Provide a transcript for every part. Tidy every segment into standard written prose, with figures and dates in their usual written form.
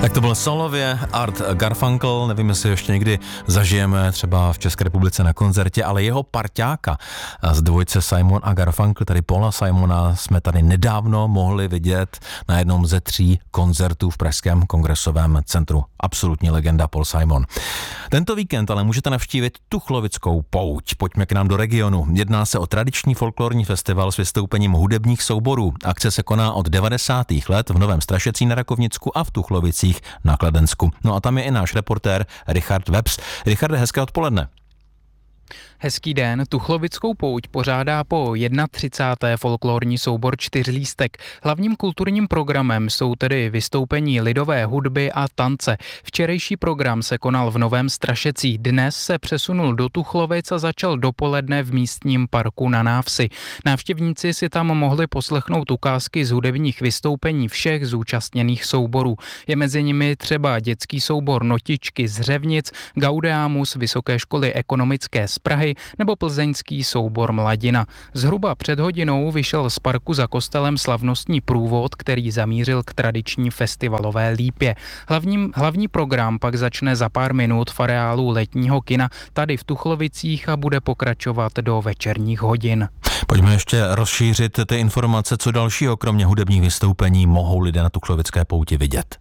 Tak to byl solově Art Garfunkel, nevím, jestli ještě někdy zažijeme třeba v České republice na koncertě, ale jeho parťáka z dvojice Simon a Garfunkel, tady Paula Simona, jsme tady nedávno mohli vidět na jednom ze 3 koncertů v Pražském kongresovém centru. Absolutní legenda Paul Simon. Tento víkend ale můžete navštívit Tuchlovickou pouť. Pojďme k nám do regionu. Jedná se o tradiční folklorní festival s vystoupením hudebních souborů. Akce se koná od 90. let v Novém Strašecí na Rakovnicku a v Tuchlovicích na Kladensku. No a tam je i náš reportér Richard Webs. Richarde, hezké odpoledne. Hezký den, Tuchlovickou pouť pořádá po 31. folklorní soubor Čtyřlístek. Hlavním kulturním programem jsou tedy vystoupení lidové hudby a tance. Včerejší program se konal v Novém Strašecí, dnes se přesunul do Tuchlovic a začal dopoledne v místním parku na Návsi. Návštěvníci si tam mohli poslechnout ukázky z hudebních vystoupení všech zúčastněných souborů. Je mezi nimi třeba dětský soubor Notičky z Řevnic, Gaudeamus Vysoké školy ekonomické z Prahy nebo plzeňský soubor Mladina. Zhruba před hodinou vyšel z parku za kostelem slavnostní průvod, který zamířil k tradiční festivalové lípě. Hlavní program pak začne za pár minut v areálu letního kina tady v Tuchlovicích a bude pokračovat do večerních hodin. Pojďme ještě rozšířit ty informace, co dalšího kromě hudebních vystoupení mohou lidé na Tuchlovické pouti vidět.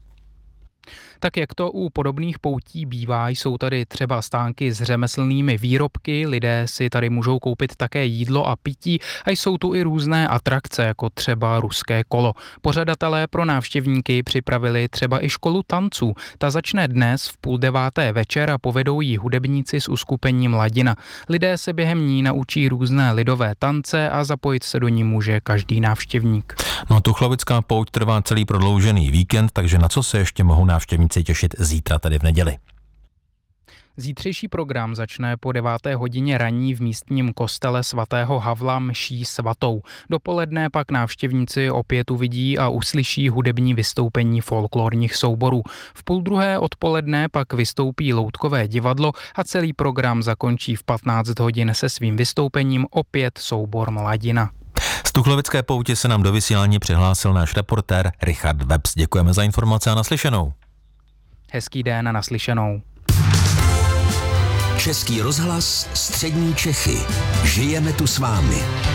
Tak jak to u podobných poutí bývá, jsou tady třeba stánky s řemeslnými výrobky, lidé si tady můžou koupit také jídlo a pití a jsou tu i různé atrakce, jako třeba ruské kolo. Pořadatelé pro návštěvníky připravili třeba i školu tanců. Ta začne dnes v 8:30 večer a povedou jí hudebníci z uskupení Mladina. Lidé se během ní naučí různé lidové tance a zapojit se do ní může každý návštěvník. No, Tuchlovická pouť trvá celý prodloužený víkend, takže na co se ještě mohou návštěvníci těšit zítra, tedy v neděli? Zítřejší program začne po 9. hodině raní v místním kostele svatého Havla mší svatou. Dopoledne pak návštěvníci opět uvidí a uslyší hudební vystoupení folklorních souborů. V 12:30 odpoledne pak vystoupí loutkové divadlo a celý program zakončí v 15 hodin se svým vystoupením opět soubor Mladina. Z Tuchlovické pouti se nám do vysílání přihlásil náš reportér Richard Webs. Děkujeme za informace a naslyšenou. Hezký den a naslyšenou. Český rozhlas Střední Čechy. Žijeme tu s vámi.